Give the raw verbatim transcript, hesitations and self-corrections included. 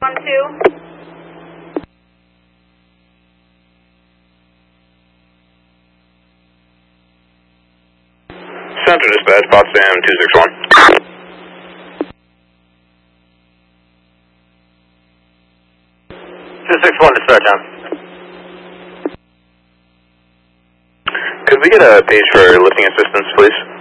One, two. Center dispatch, Potsdam two six one. two six one dispatch on. Could we get a page for lifting assistance, please?